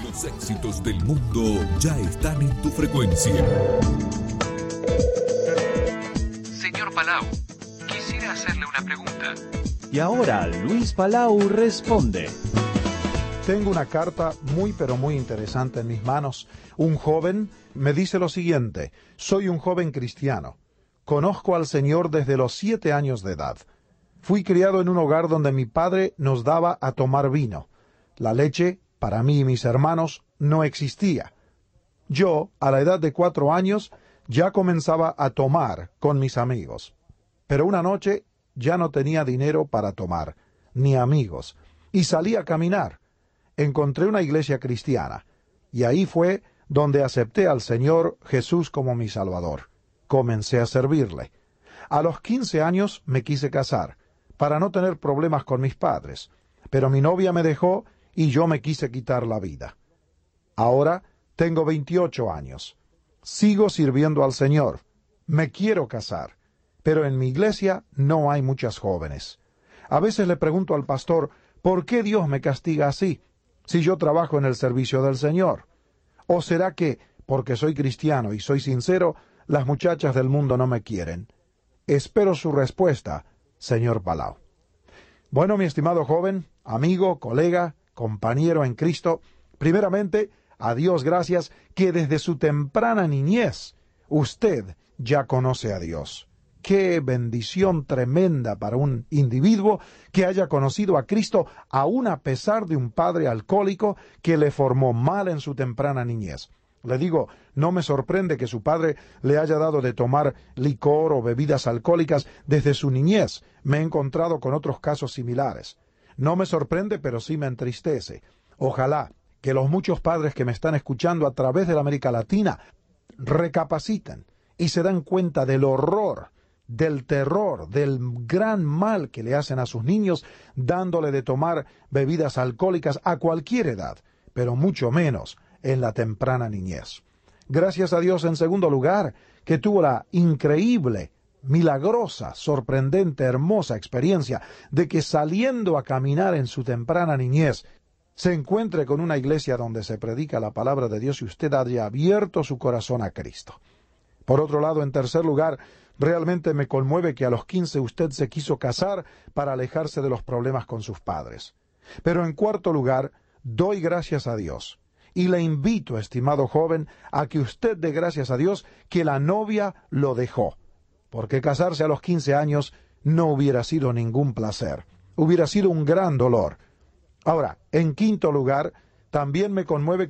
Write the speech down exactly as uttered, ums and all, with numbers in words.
Los éxitos del mundo ya están en tu frecuencia. Señor Palau, quisiera hacerle una pregunta. Y ahora Luis Palau responde. Tengo una carta muy pero muy interesante en mis manos. Un joven me dice lo siguiente: soy un joven cristiano. Conozco al Señor desde los siete años de edad. Fui criado en un hogar donde mi padre nos daba a tomar vino. La leche, para mí y mis hermanos, no existía. Yo, a la edad de cuatro años, ya comenzaba a tomar con mis amigos. Pero una noche ya no tenía dinero para tomar, ni amigos, y salí a caminar. Encontré una iglesia cristiana, y ahí fue donde acepté al Señor Jesús como mi Salvador. Comencé a servirle. A los quince años me quise casar, para no tener problemas con mis padres, pero mi novia me dejó y yo me quise quitar la vida. Ahora tengo veintiocho años. Sigo sirviendo al Señor. Me quiero casar, pero en mi iglesia no hay muchas jóvenes. A veces le pregunto al pastor, ¿por qué Dios me castiga así, si yo trabajo en el servicio del Señor? ¿O será que, porque soy cristiano y soy sincero, las muchachas del mundo no me quieren? Espero su respuesta, señor Palau. Bueno, mi estimado joven, amigo, colega, compañero en Cristo, primeramente, a Dios gracias que desde su temprana niñez usted ya conoce a Dios. Qué bendición tremenda para un individuo que haya conocido a Cristo aún a pesar de un padre alcohólico que le formó mal en su temprana niñez. Le digo, no me sorprende que su padre le haya dado de tomar licor o bebidas alcohólicas desde su niñez. Me he encontrado con otros casos similares. No me sorprende, pero sí me entristece. Ojalá que los muchos padres que me están escuchando a través de la América Latina recapaciten y se den cuenta del horror, del terror, del gran mal que le hacen a sus niños dándole de tomar bebidas alcohólicas a cualquier edad, pero mucho menos en la temprana niñez. Gracias a Dios, en segundo lugar, que tuvo la increíble, milagrosa, sorprendente, hermosa experiencia de que saliendo a caminar en su temprana niñez, se encuentre con una iglesia donde se predica la palabra de Dios y usted haya abierto su corazón a Cristo. Por otro lado, en tercer lugar, realmente me conmueve que a los quince usted se quiso casar para alejarse de los problemas con sus padres. Pero en cuarto lugar, doy gracias a Dios. Y le invito, estimado joven, a que usted dé gracias a Dios que la novia lo dejó. Porque casarse a los quince años no hubiera sido ningún placer. Hubiera sido un gran dolor. Ahora, en quinto lugar, también me conmueve